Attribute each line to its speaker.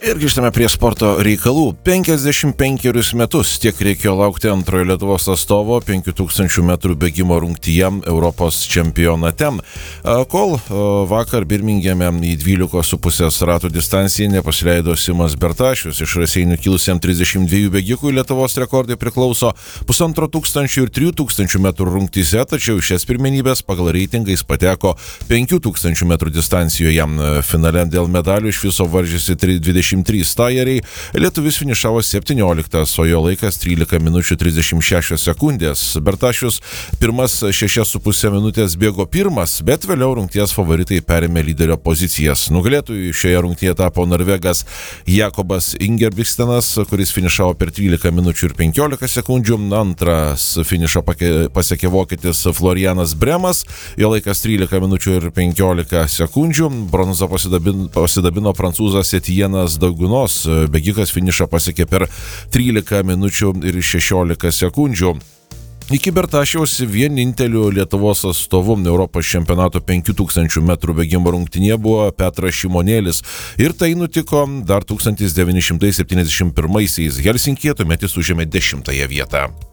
Speaker 1: Ir grįžtame prie sporto reikalų. 55 metus tiek reikėjo laukti antrojo Lietuvos atstovo 5000 metrų bėgimo rungtyje Europos čempionate, kol vakar Birmingeme į 12,5 ratų distanciją nepasileido Simas Bertašius. Iš Raseinių kilusiam 32 bėgikui Lietuvos rekordai priklauso 1500 ir 3000 metrų rungtyse, tačiau šias pirmenybės pagal reitingais pateko 5000 metrų distancijoje. Finale dėl medalių iš viso varžėsi 23 stajeriai, lietuvis finišavo 17, o jo laikas 13 minučių 36 sekundės. Bertašius pirmas 6,5 minutės bėgo pirmas, bet vėliau rungties favoritai perėmė lyderio pozicijas. Nugalėtojų šioje rungtyje tapo norvegas Jakobas Ingebrigtsenas, kuris finišavo per 13 minučių ir 15 sekundžių. Antras finišą pasiekė vokietis Florianas Bremas, jo laikas 13 minučių ir 15 sekundžių. Bronzą pasidabino prancūzas Etienas Daugunos, bėgikas finišą pasiekė per 13 minučių ir 16 sekundžių. Iki Bertašiaus vieninteliu Lietuvos atstovu Europos čempionato 5000 metrų bėgimo rungtyje buvo Petras Šimonėlis. Ir tai nutiko dar 1971-aisiais. Helsinkyje tuomet jis užėmė 10. vietą.